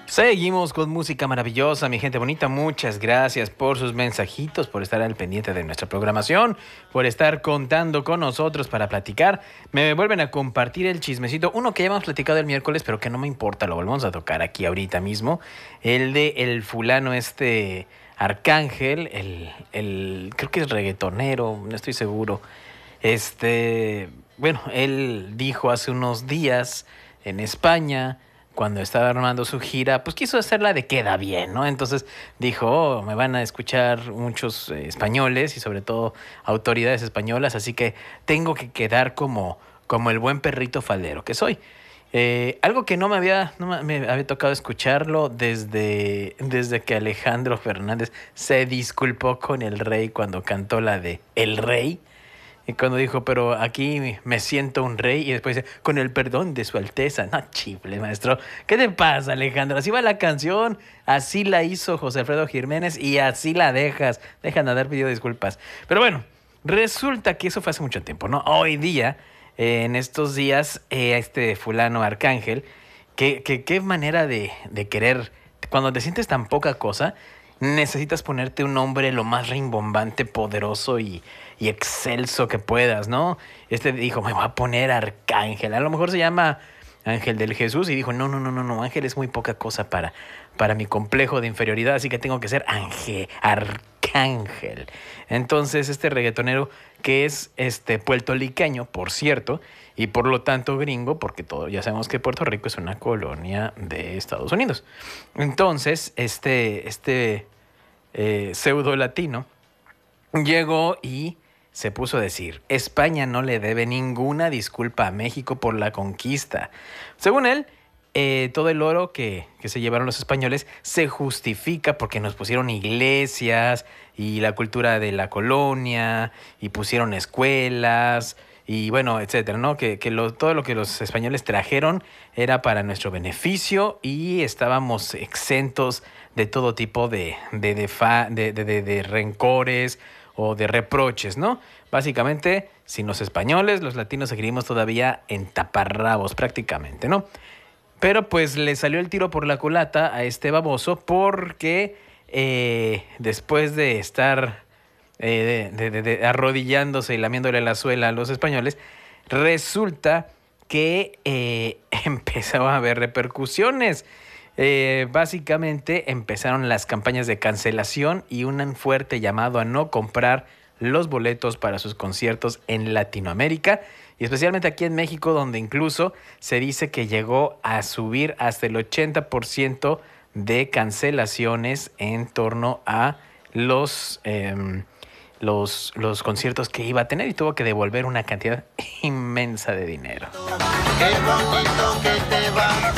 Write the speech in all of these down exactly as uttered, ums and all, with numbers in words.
Seguimos con música maravillosa, mi gente bonita. Muchas gracias por sus mensajitos, por estar al pendiente de nuestra programación, por estar contando con nosotros para platicar. Me vuelven a compartir el chismecito, uno que ya hemos platicado el miércoles, pero que no me importa, lo volvemos a tocar aquí ahorita mismo. El de el fulano este Arcángel, el, el creo que es reggaetonero, no estoy seguro. Este, bueno, él dijo hace unos días en España, cuando estaba armando su gira, pues quiso hacerla de queda bien, ¿no? Entonces dijo, oh, me van a escuchar muchos eh, españoles y sobre todo autoridades españolas, así que tengo que quedar como, como el buen perrito faldero que soy. Eh, algo que no me había, no me me había tocado escucharlo desde, desde que Alejandro Fernández se disculpó con el rey cuando cantó la de El Rey. Y cuando dijo, pero aquí me siento un rey, y después dice, con el perdón de su alteza. No, chifle, maestro. ¿Qué te pasa, Alejandro? Así va la canción, así la hizo José Alfredo Jiménez y así la dejas. Dejan de haber pedido disculpas. Pero bueno, resulta que eso fue hace mucho tiempo, ¿no? Hoy día, eh, en estos días, eh, este fulano Arcángel, qué que, qué manera de, de querer, cuando te sientes tan poca cosa, necesitas ponerte un nombre lo más rimbombante, poderoso y, y excelso que puedas, ¿no? Este dijo, me voy a poner Arcángel. A lo mejor se llama Ángel del Jesús y dijo, no, no, no, no, no, Ángel es muy poca cosa para, para mi complejo de inferioridad, así que tengo que ser Ángel, Arcángel. Entonces este reggaetonero que es este puertorriqueño, por cierto, y por lo tanto gringo, porque todo, ya sabemos que Puerto Rico es una colonia de Estados Unidos. Entonces, este, este eh, pseudo latino llegó y se puso a decir, España no le debe ninguna disculpa a México por la conquista. Según él, eh, todo el oro que, que se llevaron los españoles se justifica porque nos pusieron iglesias y la cultura de la colonia y pusieron escuelas y bueno, etcétera, ¿no? Que, que lo, todo lo que los españoles trajeron era para nuestro beneficio y estábamos exentos de todo tipo de, de, de, fa, de, de, de, de rencores o de reproches, ¿no? Básicamente, sin los españoles, los latinos seguiríamos todavía en taparrabos prácticamente, ¿no? Pero pues le salió el tiro por la culata a este baboso porque eh, después de estar eh, de, de, de arrodillándose y lamiéndole la suela a los españoles, resulta que eh, empezaba a haber repercusiones. Eh, básicamente empezaron las campañas de cancelación y un fuerte llamado a no comprar los boletos para sus conciertos en Latinoamérica y especialmente aquí en México, donde incluso se dice que llegó a subir hasta el ochenta por ciento de cancelaciones en torno a los, eh, los, los conciertos que iba a tener y tuvo que devolver una cantidad inmensa de dinero. Qué bonito que te va.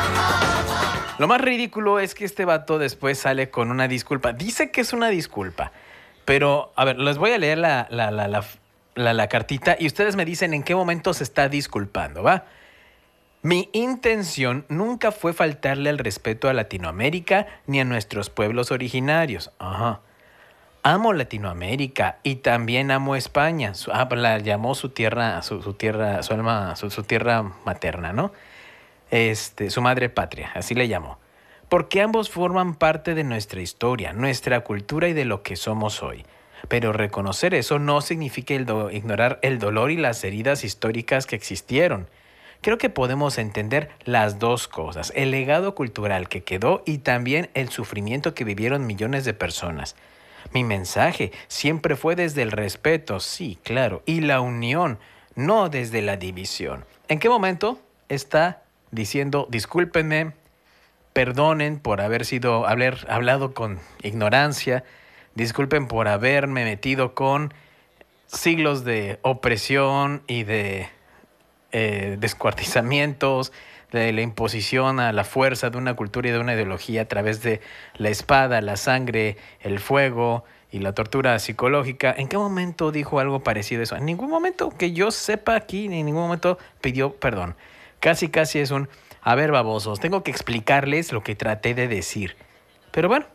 Lo más ridículo es que este vato después sale con una disculpa. Dice que es una disculpa. Pero, a ver, les voy a leer la, la, la, la, la, la cartita y ustedes me dicen en qué momento se está disculpando, ¿va? Mi intención nunca fue faltarle el respeto a Latinoamérica ni a nuestros pueblos originarios. Ajá. Amo Latinoamérica y también amo España. Su, ah, la llamó su tierra, su, su tierra, su alma, su, su tierra materna, ¿no? Este, su madre patria, así le llamó. Porque ambos forman parte de nuestra historia, nuestra cultura y de lo que somos hoy. Pero reconocer eso no significa el do- ignorar el dolor y las heridas históricas que existieron. Creo que podemos entender las dos cosas, el legado cultural que quedó y también el sufrimiento que vivieron millones de personas. Mi mensaje siempre fue desde el respeto, sí, claro, y la unión, no desde la división. ¿En qué momento está diciendo discúlpenme, perdonen por haber sido haber hablado con ignorancia, disculpen por haberme metido con siglos de opresión y de eh, descuartizamientos, de la imposición a la fuerza de una cultura y de una ideología a través de la espada, la sangre, el fuego y la tortura psicológica? ¿En qué momento dijo algo parecido a eso? En ningún momento que yo sepa aquí, ni en ningún momento pidió perdón. Casi, casi es un, a ver, babosos, tengo que explicarles lo que traté de decir. Pero bueno,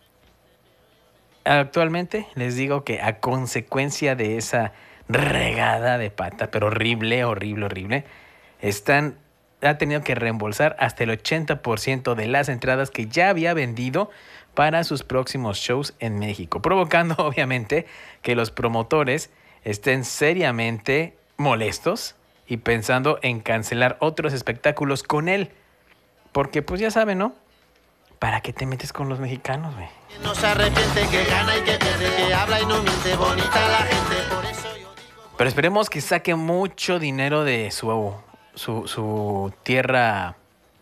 actualmente les digo que a consecuencia de esa regada de pata, pero horrible, horrible, horrible, están ha tenido que reembolsar hasta el ochenta por ciento de las entradas que ya había vendido para sus próximos shows en México, provocando obviamente que los promotores estén seriamente molestos y pensando en cancelar otros espectáculos con él. Porque pues ya saben, ¿no? ¿Para qué te metes con los mexicanos, güey? No se arrepiente, que gana y que pierde, que habla y no miente, bonita la gente, por eso yo digo... Pero esperemos que saque mucho dinero de su, su, su tierra,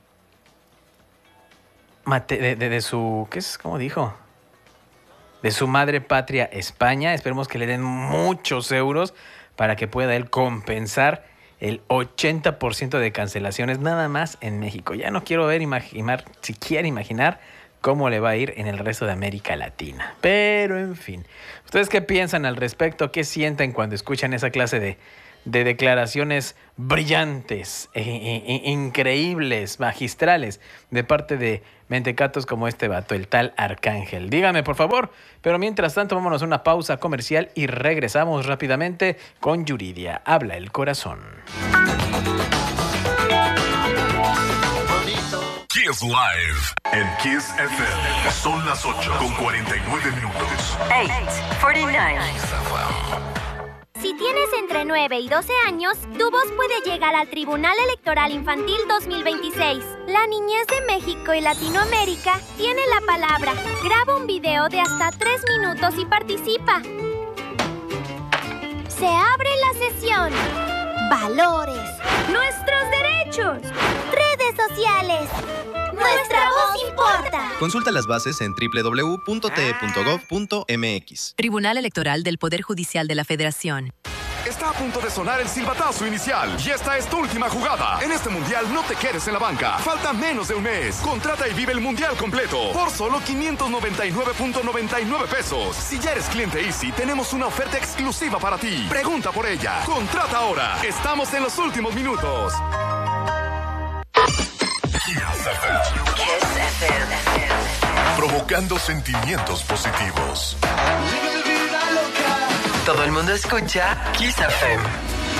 mate, de, de, de su, ¿qué es? ¿Cómo dijo? De su madre patria, España. Esperemos que le den muchos euros para que pueda él compensar el ochenta por ciento de cancelaciones nada más en México. Ya no quiero ver, imaginar, siquiera imaginar cómo le va a ir en el resto de América Latina. Pero, en fin. ¿Ustedes qué piensan al respecto? ¿Qué sienten cuando escuchan esa clase de, de declaraciones brillantes, e, e, e, increíbles, magistrales, de parte de mentecatos como este vato, el tal Arcángel? Díganme, por favor. Pero mientras tanto, vámonos a una pausa comercial y regresamos rápidamente con Yuridia. Habla el corazón. Kiss Live en Kiss F M. Son las ocho con cuarenta y nueve minutos. ocho cuarenta y nueve. Si tienes entre nueve y doce años, tu voz puede llegar al Tribunal Electoral Infantil dos mil veintiséis. La niñez de México y Latinoamérica tiene la palabra. Graba un video de hasta tres minutos y participa. Se abre la sesión. Valores. Nuestros derechos. Redes sociales. Nuestra voz importa. Consulta las bases en doble u doble u doble u punto t e punto gov punto m x. Tribunal Electoral del Poder Judicial de la Federación. Está a punto de sonar el silbatazo inicial y esta es tu última jugada. En este mundial no te quedes en la banca. Falta menos de un mes. Contrata y vive el mundial completo por solo quinientos noventa y nueve punto noventa y nueve pesos. Si ya eres cliente Easy, tenemos una oferta exclusiva para ti. Pregunta por ella. Contrata ahora. Estamos en los últimos minutos. Provocando sentimientos positivos. Todo el mundo escucha Kiss F M.